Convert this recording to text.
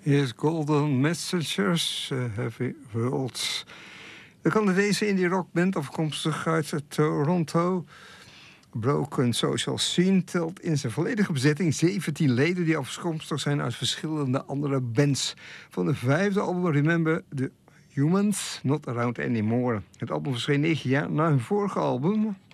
Here's Golden Messengers, Heavy Worlds. De Canadese indie rockband, afkomstig uit Toronto. Broken Social Scene telt in zijn volledige bezetting 17 leden die afkomstig zijn uit verschillende andere bands. Van de 5e album Remember the Humans, Not Around Anymore. Het album verscheen 9 jaar na hun vorige album,